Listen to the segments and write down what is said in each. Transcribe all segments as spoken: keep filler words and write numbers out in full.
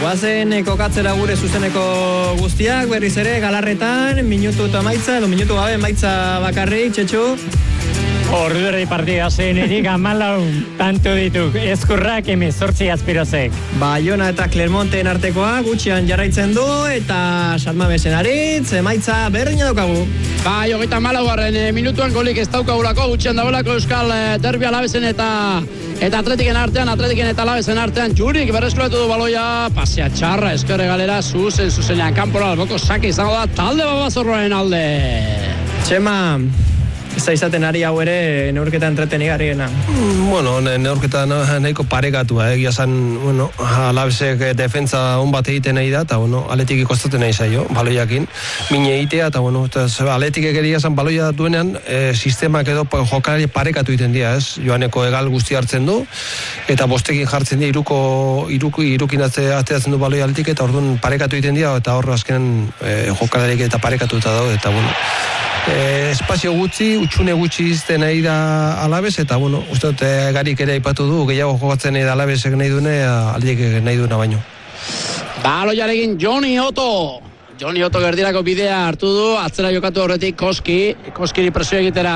guazen kokatzera gure zuzeneko guztiak, berriz ere, galarretan, minutu eta maitza, edo minutu gabe maitza bakarrik, Txetxu. Ordurri partida zenetik amalau tanto ditu, ezkurrak emezortzi azpirozek. Bayona eta Clermonten artekoa gutxian jarraitzen du, eta Salmamesen aritz, emaitza berdina daukagu. Bai, hogeita malaugarren minutuan golik ez daukagulako, gutxian dagoelako Euskal Derbi Alabesen eta eta Atletiken artean, Atletiken eta Alabesen artean, Jurik berreskuratu du baloia, pasea txarra, eskerre galera, zuzen, zuzenean, kanpora alboko sake izango da, talde babazorroaren alde. Txema, ez da izaten ari hau ere neurketa entretenigarriena. Bueno, neurketa nahiko parekatua, egia zan, bueno, Alabesek defentsa on bat egiten nahi da, eta, bueno, Atletik kostaten nahi zaio, baloiakin, mine egitea, eta, bueno, Atletik egeria zan baloia duenean, e, sistemak edo jokalari parekatu egiten dira, ez? Joaneko egal guzti hartzen du, eta bostekin jartzen dira, iruko, iruko, irukin ateratzen du baloia Atletik, eta orduan parekatu egiten dira, eta hor azkenen e, jokalarik eta parekatu eta daude, eta, bueno, E, espazio gutxi, utxune gutxi izten nahi da Alabes, eta, bueno, uste dut, e, Garik ere aipatu du, gehiago jokatzen nahi da Alabesek nahi dune, Aldiek nahi duena baino. Baloiarekin Joni Otto. Joni Otto gerdirako bidea hartu du, atzera jokatu horretik Koski, Koskiri presio egitera.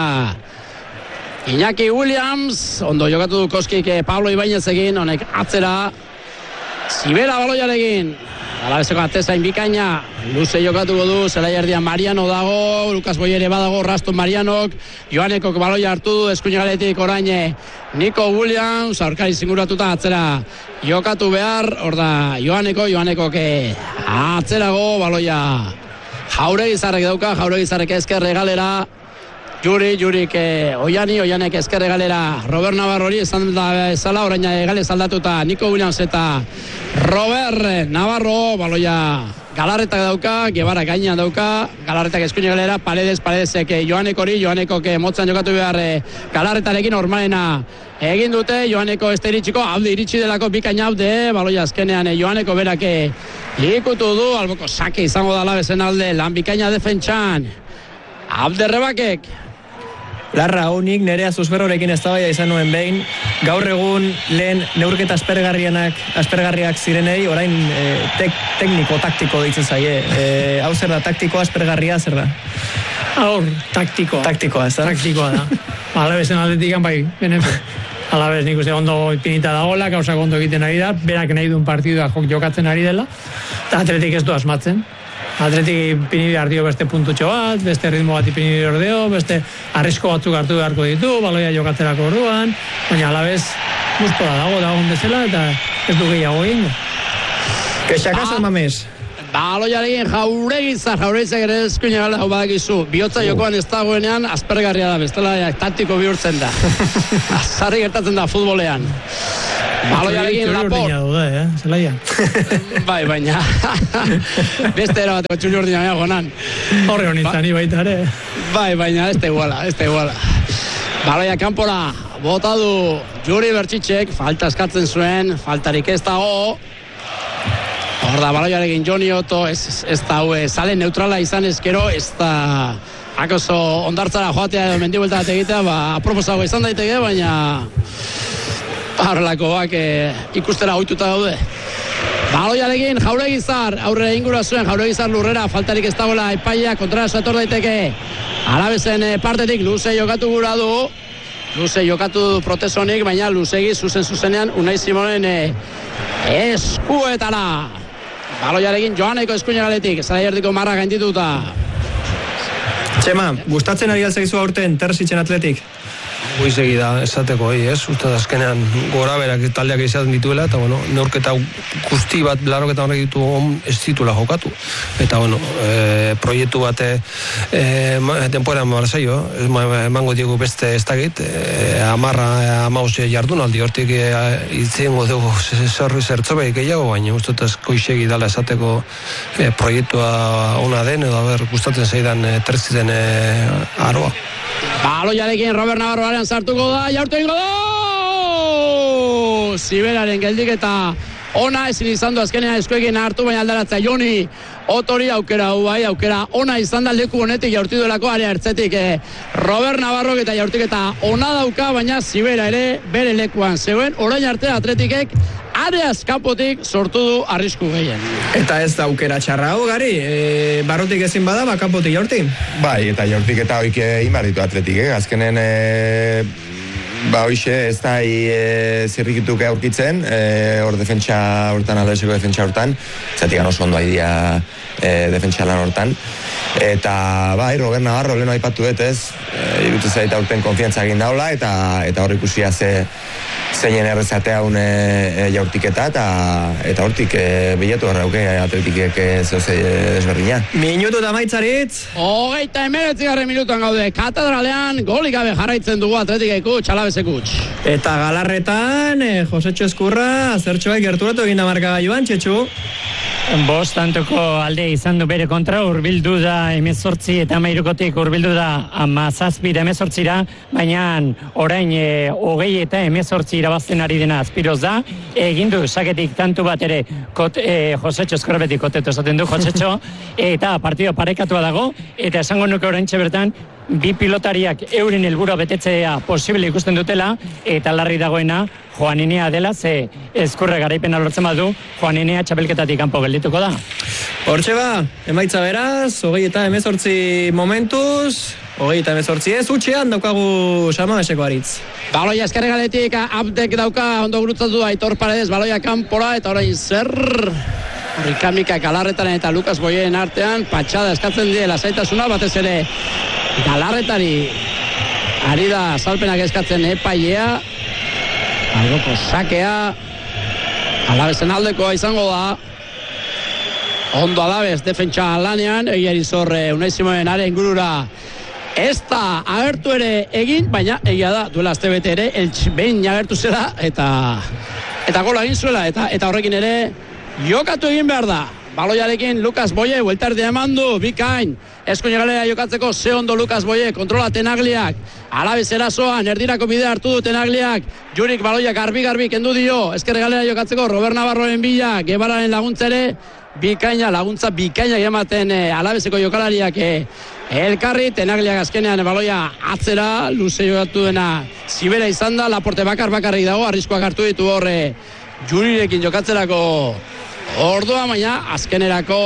Iñaki Williams, ondo jokatu du Koskik Pablo Ibainez egin, honek atzera. Zibera baloiarekin. Alabeseko atezain bikaina, luze jokatuko du, zelai erdian Mariano dago, Lukas Boiere badago, Raston Marianok, Joanekok baloia hartu du, eskuinegaletik orain Nico Williams, aurkari zinguratuta atzera jokatu behar, hor da Joaneko, Joanekok atzerago baloia Jauregizarrek dauka, Jauregizarrek ezkerre galera, Juri, Jurik eh, Oiani, Oianek ezkerre galera Robert Navarro hori esan da ezala, orain egale zaldatuta Nico Williams eta Robert Navarro, baloia Galarretak dauka, Guevara gainean dauka, Galarretak eskuine galera, Paredes, Paredesek Joanek hori, Joaneko motzan jokatu behar eh, Galarretarekin ormalena egin dute, Joaneko ez iritsiko, haude iritsi delako bikaina haude, baloia azkenean eh, Joaneko berake ikutu du, alboko sake izango da Alabesen alde, lan bikaina defentsan, Abde Rebakek. Larra, honik nerea Zuzberrorekin eztabaida izan nuen behin, gaur egun lehen neurketa aspergarrianak, aspergarriak zirenei, orain e, tek, tekniko, taktiko ditzen zaie. E, hau zer da, taktikoa, aspergarria, zer da? Hor, taktikoa. Taktikoa, ez da? Taktikoa da. Alabesen atletikan bai, benefe. Alabes nik uste ondo ipinita dagoela, gauzak ondo egiten ari da, berak nahi duen partidua jok jokatzen ari dela, eta Atletik ez du asmatzen. Atletik ipini behar dio beste puntutxo bat, beste ritmo bat ipini behar dio, beste arrisko batzuk hartu beharko ditu, baloia jokatzerako orduan, baina Alabes gustora dago, dagoen bezala, eta ez du gehiago egingo. Kexaka Salmames. Baloiarekin Jauregizar, Jauregizar ere eskuine gala hau badakizu, bihotza jokoan ez dagoenean aspergarria da, bestela taktiko bihurtzen da. Azarri gertatzen da futbolean. Baloiarekin Lapor. Eh, Zelaia. Bai, baina. Beste era bateko txuli urdina gonan. Horre honitzani baita ere. Bai, baina ez da iguala, ez da iguala. Baloia kanpora, bota du Juri Bertxitxek, falta eskatzen zuen, faltarik ez dago. Hor da, baloiarekin Joni Otto, ez, ez da hue, sale neutrala izan ezkero, ez da akoso ondartzara joatea edo mendibuelta bat egitea, ba, aproposago izan daiteke, baina horrelakoak e, ikustera ohituta daude. Baloiarekin Jauregizar, aurre ingura zuen, Jauregizar lurrera, faltarik ez dagoela epaia, kontrara sator daiteke. Alabesen e, partetik luze jokatu gura du, luze jokatu du protesonik, baina luzegi zuzen zuzenean Unai Simonen e, eskuetara. Baloiarekin Joaneko eskuine galetik, zara erdiko marra gaindituta. Txema, gustatzen ari altzaizu aurten Terzitzen Atletik? Goizegi da, esateko, hoi, ez? Uste azkenean gora berak taldeak izaten dituela, eta, bueno, neurketa guzti bat, laroketa horrek ditu on ez ditula jokatu. Eta, bueno, e, proiektu bat e, temporan marzaio, emango diegu beste ez dakit, e, amarra, amauz jardunaldi, hortik e, itzengo dugu zertzobeik gehiago, baina uste ez goizegi dala esateko e, proiektua ona den, edo ber, gustatzen zaidan e, Terzitzen e, aroa. Baloiarekin Robert Navarroaren sartuko da, jaurtu ingo da! Ziberaren geldik eta ona, ezin izan du azkenean eskuekin hartu, baina aldaratzea Joni Otori aukera hau bai, aukera ona izan da leku honetik jaurti duelako area ertzetik eh, Robert Navarrok eta jaurtiketa ona dauka, baina Zibera ere bere lekuan zeuen, orain arte Atletikek areaz kanpotik sortu du arrisku gehien. Eta ez da aukera txarra hau, Gari, e, barrutik ezin bada, ba, kanpotik jaurti. Bai, eta jaurtik eta hoik inbarritu Atletik, eh? Azkenen e, ba hoixe ez da e, zirrikituk aurkitzen, e, hor defentsa hortan, aldeseko defentsa hortan, zatik oso ondo aidia e, defentsa lan hortan. Eta bai, Robert Navarro leheno aipatu dut ez, e, irutu zait aurten konfiantza egin daula, eta eta hor ikusia ze zeinen errezatea une e, jaurtiketa, eta eta hortik e, bilatu horreuke Atletikek e, zehoze desberdina. Minutu eta maitzaritz. Hogeita emeretzi garren minutuan gaude, katedralean golik gabe jarraitzen dugu Atletikeko txalabezeko. Eta galarretan, e, Josetxo Eskurra, zertxoak gerturatu egin da markagailuan, Txetxu. Bost tantoko alde izan du bere kontra, urbildu da emezortzi eta amairukotik urbildu da amazazpira emezortzira, baina orain e, hogei eta emezortzi irabazten ari dena Azpiroz da, egin du saketik tantu bat ere kot, e, Josetxo Eskorbetik kotetu esaten du Josetxo, eta partido parekatua dago, eta esango nuke orain bertan bi pilotariak euren helburua betetzea posible ikusten dutela, eta larri dagoena Juaninea dela, ze Eskurre garaipena lortzen badu, Juaninea txapelketatik kanpo geldituko da. Hortxe ba, emaitza beraz, hogei eta emezortzi momentuz, hogei eta emezortzi ez, utxean daukagu Samameseko aritz. Baloia eskerre galetik, Abdek dauka, ondo gurutzatu Aitor Paredes, baloia kanpora, eta orain zer... Rikamika Galarretan eta Lukas Boyen artean, patxada eskatzen die lasaitasuna, batez ere Galarretari ari da salpenak eskatzen epailea, alboko sakea, Alabezen aldekoa izango da, ondo Alabez defentsa lanean, egiari zorre Unai Simonen are ingurura ez da agertu ere egin, baina egia da, duela azte bete ere, eltx behin agertu zela, eta eta gola egin zuela, eta eta horrekin ere jokatu egin behar da. Baloiarekin Lukas Boye, hueltardea eman du, bikain, eskuin galera jokatzeko ze ondo Lukas Boye, kontrola Tenagliak, Alabez erasoan, erdirako bidea hartu du Tenagliak, Jurik baloia garbi-garbi kendu dio, eskerre galera jokatzeko Robert Navarroren bila, Gebararen laguntzere, bikaina, laguntza bikaina ematen eh, Alabezeko jokalariak eh, elkarri, Tenagliak azkenean baloia atzera, luze jokatu dena Zibera izan da, Laporte bakar-bakarrik dago, arriskoak hartu ditu horre, Jurirekin jokatzerako ordua, baina azkenerako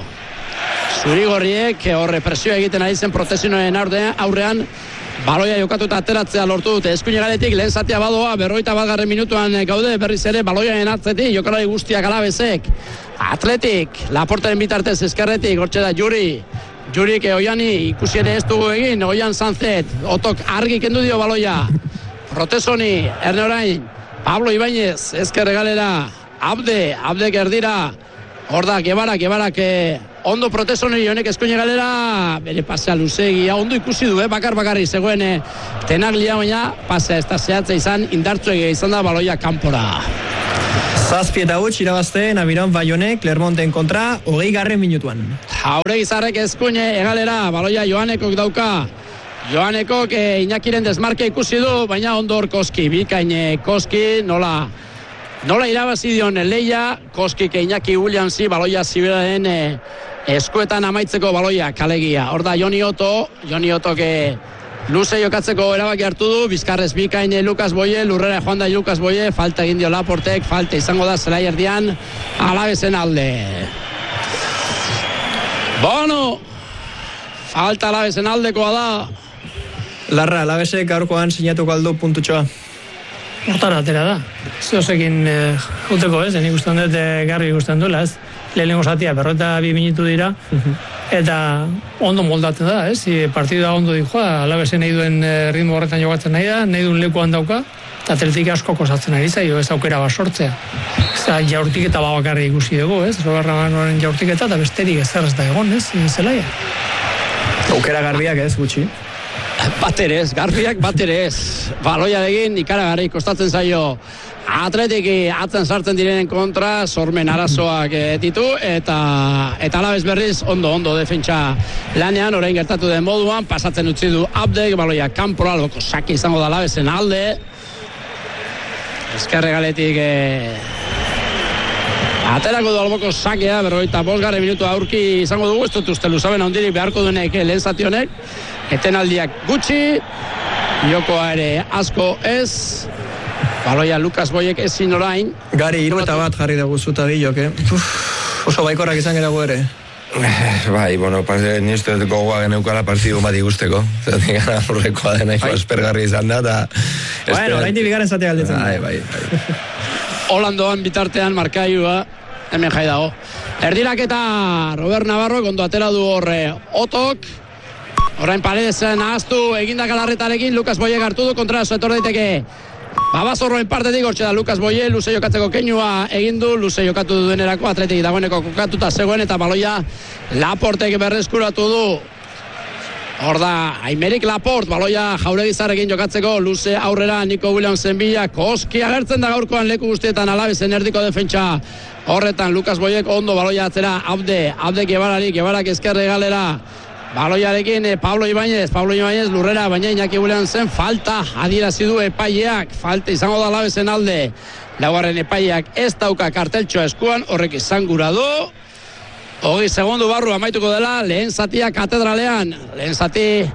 zurigorriek horre presioa egiten ari zen protezioen aurrean baloia jokatu eta ateratzea lortu dute. Eskuin galetik lehen zatea badoa, berroita batgarren minutuan gaude, berriz ere baloiaen atzetik, jokalari guztiak Alabezek. Atletik, Laportaren bitartez eskerretik, hortxe da Juri. Jurik Oiani ikusi ere ez dugu egin, Oian Sanzet, Otok argi kendu dio baloia. Protezoni, erne orain, Pablo Ibáñez, ezker galera, Abde, Abde gerdira, hor da, Gebarak, Gebarak, eh, ondo protezoneri honek eskuine galera, bere pasea luzegia, ondo ikusi du, eh, bakar-bakarri zegoen eh, Tenaglia, baina pasea ez da zehatza izan, indartzuegia izan da baloia kanpora. Zazpi eta huts irabazte, Nabiran Baionek, Clermonten kontra, hogei garren minutuan. Jaure Gizarrek eskuine egalera, baloia Joanekok dauka, Joanekok eh, Iñakiren desmarke ikusi du, baina ondor Koski, bikaine Koski, nola, nola irabazi dion leia, Koski ke Iñaki Williamsi, baloia Ziberaen eh, eskuetan amaitzeko baloia, kalegia. Hor da Joni Oto, Joni Oto ke luze jokatzeko erabaki hartu du, Bizkarrez bikaine Lukas Boye, lurrera joan da Lukas Boye, falta egin dio Laportek, falta izango da zelai erdian, Alabezen alde. Bono, falta Alabezen aldekoa da. Larra, Alabezek gaurkoan sinatuko aldu puntutxoa. Hortara atera da. Zeozekin eh, juteko ez, nik ustean dut eh, garbi ikusten duela ez. Lehenengo zatia berrota bi minutu dira, eta ondo moldatzen da, ez? I, partida ondo dijoa, Alabezen nahi duen eh, ritmo horretan jokatzen nahi da, nahi duen lekuan dauka, eta Atletik asko kozatzen ari zaio, ez aukera bat sortzea. Eta jaurtiketa babakarri ikusi dugu, ez? Roberra Manuaren jaurtiketa, eta besterik ez ez da egon, ez? Zelaia. Aukera garbiak ez, gutxi. Baterez, garbiak baterez. Baloiarekin ikaragarri kostatzen zaio Atletiki atzen sartzen direnen kontra, sormen arazoak ditu, eta eta Alabez berriz ondo ondo defentsa lanean, orain gertatu den moduan, pasatzen utzi du Abdek, baloia kanpora, alboko saki izango da Alabezen alde. Eskerre galetik eh, Aterako du alboko sakea, berrogeita bosgarren minutu aurki izango dugu, ez dut uste luzaben handirik beharko duenek lehen zati honek. Etenaldiak gutxi, jokoa ere asko ez. Baloia Lukas Boyek ezin orain. Gari, hiru eta bat jarri dugu zuta bilok, eh? Uf, oso baikorrak izan gerago ere. Bai, bueno, ni uste gogoa geneukala partidu bat ikusteko. Zatik gara horrekoa dena aspergarri izan da, eta... Bueno, orain dibigaren zatea galdetzen. Bai, bai, bai. Holandoan bitartean markailua, hemen jai dago. Erdirak eta Robert Navarro ondo atera du horre Otok. Orain Paredesen ahaztu egindak alarretarekin, Lukas Boyek hartu du, kontra etor daiteke. Babazorroen partetik hortxe da Lukas Boye, luze jokatzeko keinua egin du, luze jokatu duenerako atletik dagoeneko kokatuta zegoen eta baloia Laportek berreskuratu du. Hor da, Aimerik Laport, baloia Jauregizarrekin jokatzeko, luze aurrera Nico Williamsen bila, Koski agertzen da gaurkoan leku guztietan Alabezen erdiko defentsa. Horretan Lukas Boyek ondo baloia atzera, Abde, Abde Gebarari, Gebarak ezkerre galera. Baloiarekin eh, Pablo Ibáñez, Pablo Ibáñez lurrera, baina Iñaki Williamsen falta adierazi du epaileak, falta izango da Alabezen alde. Laugarren epaileak ez dauka karteltxoa eskuan, horrek izan gura du. Hogei segundu barru amaituko dela, lehen zatia katedralean, lehen zati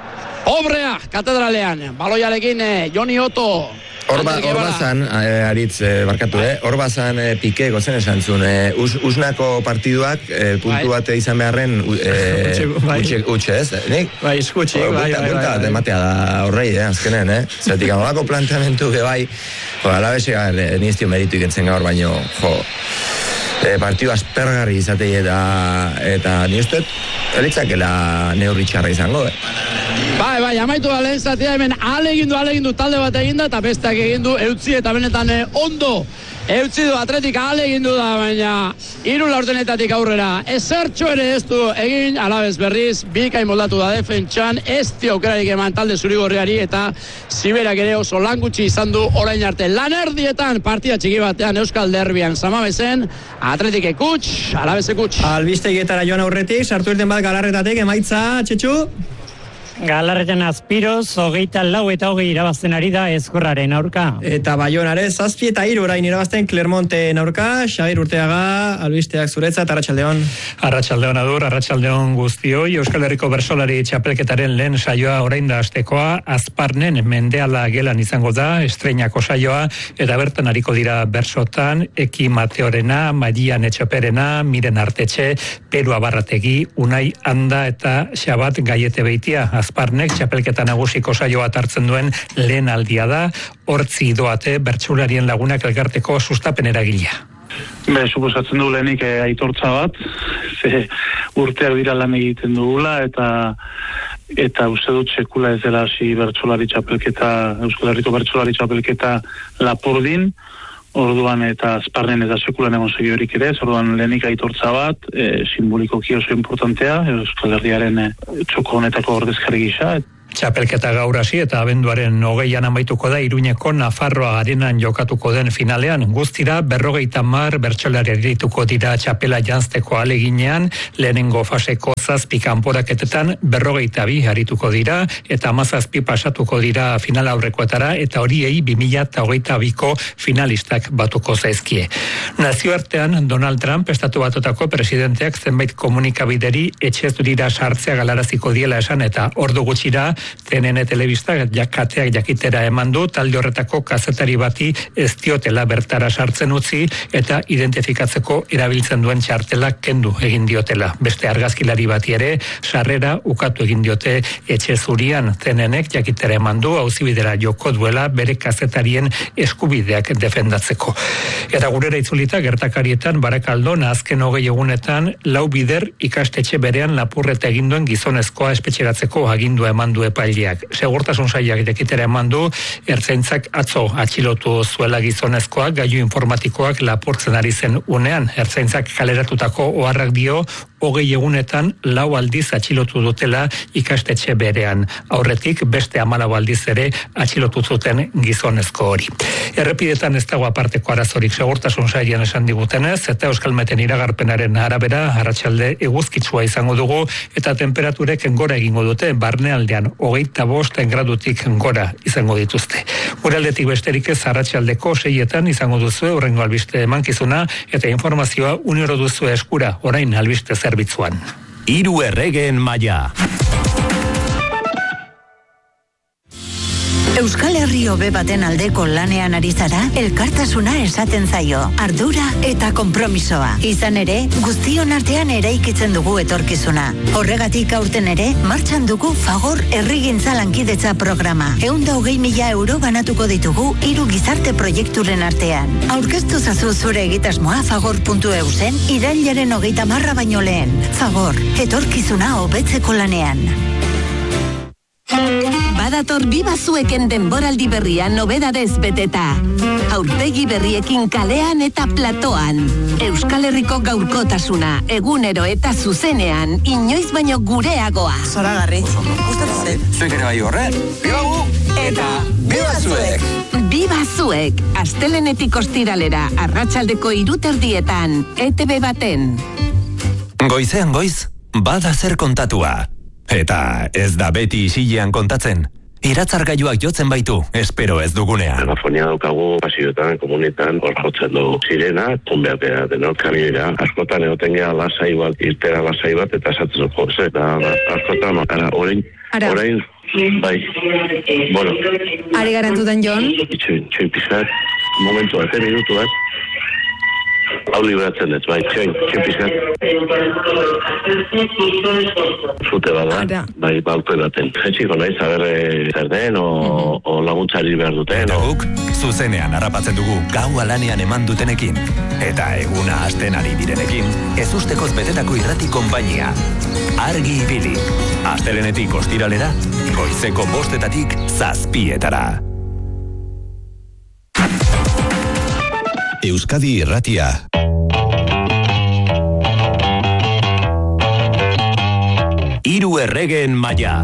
obrea katedralean. Baloiarekin eh, Joni Otto. Horba, horbazan, eh, aritz, eh, barkatu, eh? Horbazan eh, Pique gozen esan zuen, eh, us, usnako partiduak eh, puntu bat izan beharren eh, utxe, ez? Nik? Bai, eskutxi, bai, bai, bai. Ematea da horrei, eh, azkenen, eh? Zertik, amolako planteamentu, que bai, jo, alabese, eh, niztio meritu ikentzen gaur, baino, jo, eh, partidu aspergarri izatei eta, eta ni uste, elitzakela neurri txarra izango, eh? Bai, bai, amaitu da lehen zatea hemen alegindu, alegindu talde bat eginda eta besteak egindu eutzi eta benetan eh, ondo eutzi du Atletik alegindu da, baina hiru laurdenetatik aurrera ezertxo ere ez du egin Alabez berriz, bikain moldatu da defentsan, ez dio aukerarik eman talde zurigorriari eta Ziberak ere oso lan gutxi izan du orain arte. Lan erdietan partida txiki batean Euskal Derbian Samabezen, Atletik ekuts, Alabez ekuts. Albistegietara joan aurretik, sartu irten bat galarretatik, emaitza, Txetxu? Galarretan Azpiroz, hogeita lau eta hogei irabazten ari da Ezkurraren aurka. Eta Baionare, zazpi eta hiru orain irabazten Clermonten aurka, Xabir Urteaga, albisteak zuretzat, Arratsaldeon. Arratsaldeon adur, arratsaldeon guztioi, Euskal Herriko bertsolari txapelketaren lehen saioa orain da astekoa, Azparnen mendeala gelan izango da, estreinako saioa, eta bertan hariko dira bersotan, Eki Mateorena, Marian Etxoperena, Miren Artetxe, Peru Abarrategi, Unai Anda eta Xabat Gaiete Beitia. Azparnek txapelketa nagusiko saioa hartzen duen lehen aldia da, hortzi doate bertsularien lagunak elkarteko sustapen eragilea. Be, suposatzen du lehenik eh, aitortza bat, ze urteak dira lan egiten dugula, eta eta uste dut sekula ez dela hasi bertsolari txapelketa, Euskal Herriko bertsolari txapelketa Lapurdin, orduan eta Azparnen ez da sekulan egon segiorik ere, orduan lehenik aitortza bat, e, simbolikoki oso importantea, Euskal Herriaren e, txoko honetako ordezkari gisa. Txapelketa gaur hasi eta abenduaren hogeian amaituko da Iruñeko Nafarroa arenan jokatuko den finalean. Guztira berrogeita mar bertsolari erituko dira txapela janzteko aleginean, lehenengo faseko zazpi kanporaketetan berrogeita bi arituko dira eta hamazazpi pasatuko dira final aurrekoetara eta horiei bi mila hogeita biko finalistak batuko zaizkie. Nazioartean Donald Trump estatu batutako presidenteak zenbait komunikabideri etxez dira sartzea galaraziko diela esan eta ordu gutxira C N N telebista jakateak jakitera eman du talde horretako kazetari bati ez diotela bertara sartzen utzi eta identifikatzeko erabiltzen duen txartelak kendu egin diotela. Beste argazkilari bati ere sarrera ukatu egin diote etxe zurian. C NNek jakitera eman du auzibidera joko duela bere kazetarien eskubideak defendatzeko. Eta gurera itzulita gertakarietan Barakaldon azken hogei egunetan lau bider ikastetxe berean lapurreta egin duen gizonezkoa espetxeratzeko agindua eman du epaileak. Segurtasun sailak jakitera eman du, ertzaintzak atzo atxilotu zuela gizonezkoak gailu informatikoak lapurtzen ari zen unean. Ertzaintzak kaleratutako oharrak dio, hogei egunetan lau aldiz atxilotu dutela ikastetxe berean. Aurretik beste hamalau aldiz ere atxilotu zuten gizonezko hori. Errepidetan ez dago aparteko arazorik segurtasun sailean esan digutenez, eta Euskalmeten iragarpenaren arabera arratsalde eguzkitsua izango dugu eta temperaturek gora egingo dute barnealdean hogeita bost gradutik gora izango dituzte. Gure aldetik besterik ez arratsaldeko seietan izango duzu horrengo albiste emankizuna eta informazioa unero duzu eskura orain albiste zerbitzuan. Hiru erregeen maila. Euskal Herri hobe baten aldeko lanean ari zara, elkartasuna esaten zaio, ardura eta konpromisoa. Izan ere, guztion artean eraikitzen dugu etorkizuna. Horregatik aurten ere, martxan dugu Fagor Herrigintza Lankidetza programa. Ehun eta hogei mila euro banatuko ditugu hiru gizarte proiekturen artean. Aurkeztu zazu zure egitasmoa fagor puntu eu zen irailaren hogeita marra baino lehen. Fagor, etorkizuna hobetzeko lanean. Badator biba zueken denboraldi berria nobedadez beteta. Aurpegi berriekin kalean eta platoan. Euskal Herriko gaurkotasuna, egunero eta zuzenean, inoiz baino gureagoa. Zoragarri. Gustatzen. Zuek ere bai horre? Biba gu! Eta biba zuek! Biba zuek, astelenetik ostiralera, arratsaldeko hiruterdietan, E T B baten. Goizean goiz, bada zer kontatua. Eta ez da beti isilean kontatzen. Iratzargailuak jotzen baitu, espero ez dugunean. Telefonia daukagu pasioetan, komunitan, hor jotzen du sirena, tunbeatea denok kamioira. Askotan egoten gea lasai bat, irtera lasai bat, eta esatzen zuko, ze, eta askotan, ara, orain, orain, bai, bueno. Ari garantutan, Jon? Itxoin, itxoin pizkat, momentu bat, minutu bat. Hau liberatzen ez, bai, txoin, txoin pizkat. Zute bada, bai, balto edaten. Jetxiko nahi, zaberre zer den, o, o laguntzari behar duten. Eta guk, zuzenean harrapatzen dugu gau alanean eman dutenekin. Eta eguna hasten ari direnekin, ez ustekoz betetako irrati konpainia. Argi ibili. Astelenetik ostiralera, goizeko bostetatik zazpietara. Euskadi Irratia. Hiru erregeen maila.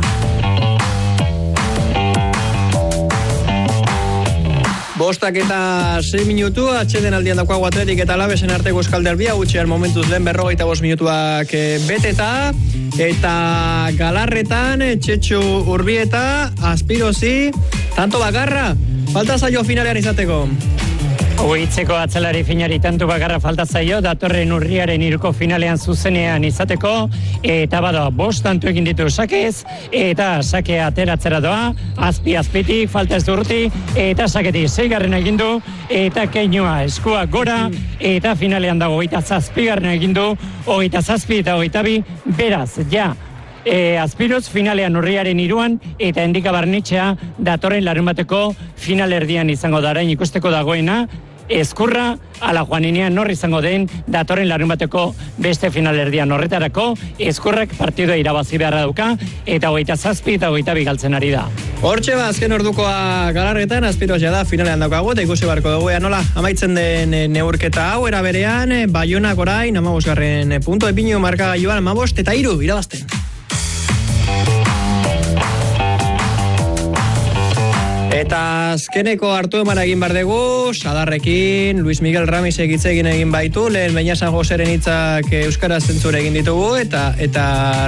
Bostak eta sei minutu, atxeden aldian daukagu Atletik eta Alavesen arteko Euskal Derbia, gutxean momentuz lehen berrogeita bost minutuak beteta, eta Galarretan, Txetxu Urbieta, Aspirozi, tanto bakarra, falta zaio finalean izateko. Oitzeko atzelari finari tantu bakarra falta zaio, datorren urriaren iruko finalean zuzenean izateko, eta bada, bost tantu egin ditu sakez, eta sake ateratzera doa, azpi azpitik, falta ez durti, eta saketik zeigarren egin du, eta keinua eskua gora, eta finalean dago hogeita zazpigarren egin du, hogeita zazpi eta hogeita bi, beraz, ja, E, Aspiroz finalean urriaren iruan eta Endika Barnetxea datorren larun bateko finalerdian izango da orain ikusteko dagoena. Ezkurra ala Juaninean nor izango den datorren larun bateko beste finalerdian horretarako. Ezkurrak partidua irabazi beharra dauka eta hogeita zazpi eta hogeita bi galtzen ari da. Hortxe ba, azken ordukoa Galarretan, Aspiroz da finalean daukagu eta ikusi barko dugu ea nola amaitzen den neurketa hau era berean, Baionak orain hamabosgarren punto epinu markagailuan hamabost eta hiru irabazten. Eta azkeneko hartu eman egin bar dugu, Sadarrekin, Luis Miguel Ramis egitze egin egin baitu, lehen Beñasan Joseren hitzak euskaraz zentzure egin ditugu, eta eta